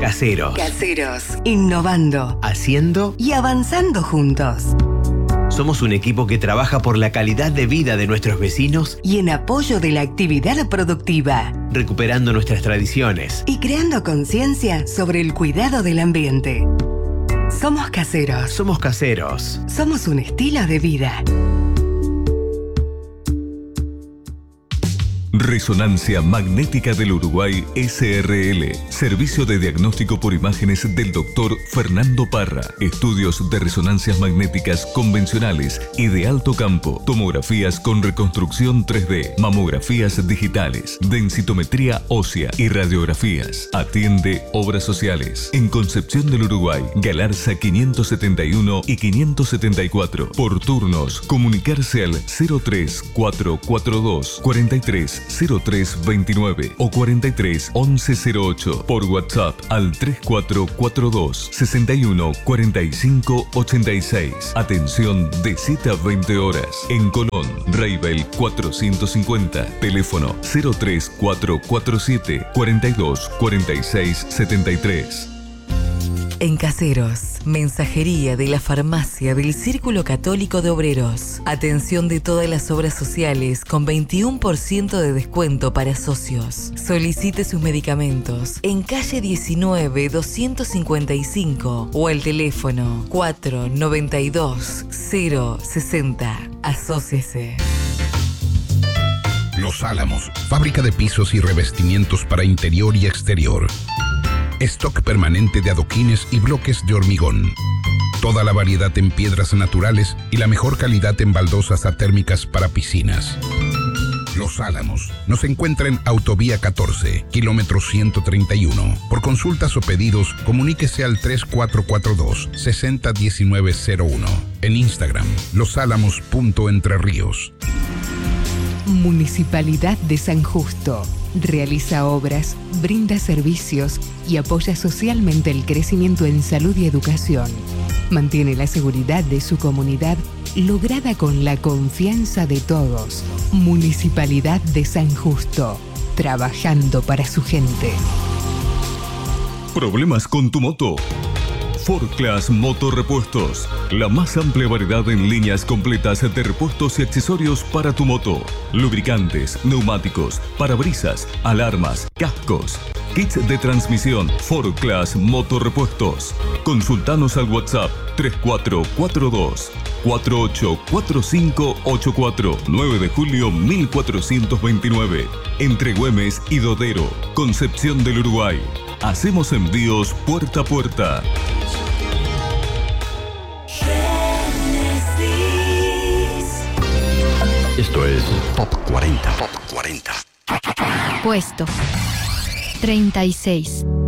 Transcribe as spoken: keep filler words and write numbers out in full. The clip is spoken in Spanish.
Caseros. Caseros. Innovando. Haciendo y avanzando juntos. Somos un equipo que trabaja por la calidad de vida de nuestros vecinos y en apoyo de la actividad productiva, recuperando nuestras tradiciones y creando conciencia sobre el cuidado del ambiente. Somos caseros. Somos caseros. Somos un estilo de vida. Resonancia Magnética del Uruguay S R L. Servicio de diagnóstico por imágenes del doctor Fernando Parra. Estudios de resonancias magnéticas convencionales y de alto campo. Tomografías con reconstrucción tres D. Mamografías digitales. Densitometría ósea y radiografías. Atiende obras sociales. En Concepción del Uruguay. Galarza quinientos setenta y uno y quinientos setenta y cuatro. Por turnos. Comunicarse al cero tres cuatro cuatro dos cuatro tres cero tres veintinueve o cuarenta y tres once cero ocho. Por WhatsApp al tres cuatro cuatro dos sesenta y uno cuarenta y cinco ochenta y seis. Atención de siete a veinte horas. En Colón, Reibel cuatrocientos cincuenta. Teléfono cero tres cuatro cuatro siete cuarenta y dos cuarenta y seis setenta y tres. En Caseros, mensajería de la farmacia del Círculo Católico de Obreros. Atención de todas las obras sociales con veintiuno por ciento de descuento para socios. Solicite sus medicamentos en calle diecinueve doscientos cincuenta y cinco o al teléfono cuatro noventa y dos cero sesenta. Asóciese. Los Álamos, fábrica de pisos y revestimientos para interior y exterior. Stock permanente de adoquines y bloques de hormigón. Toda la variedad en piedras naturales y la mejor calidad en baldosas atérmicas para piscinas. Los Álamos. Nos encuentra en Autovía catorce, kilómetro ciento treinta y uno. Por consultas o pedidos, comuníquese al tres cuatro cuatro dos seis cero uno nueve cero uno. En Instagram, losálamos punto entre ríos. Municipalidad de San Justo. Realiza obras, brinda servicios y apoya socialmente el crecimiento en salud y educación. Mantiene la seguridad de su comunidad lograda con la confianza de todos. Municipalidad de San Justo. Trabajando para su gente. ¿Problemas con tu moto? Ford Class Motorrepuestos. La más amplia variedad en líneas completas de repuestos y accesorios para tu moto. Lubricantes, neumáticos, parabrisas, alarmas, cascos. Kits de transmisión. Ford Class Motorrepuestos. Consultanos al WhatsApp tres cuatro cuatro dos cuatro ocho cuatro cinco ocho cuatro. nueve de julio mil cuatrocientos veintinueve. Entre Güemes y Dodero, Concepción del Uruguay. Hacemos envíos puerta a puerta. Esto es Top cuarenta. Top cuarenta. Puesto treinta y seis.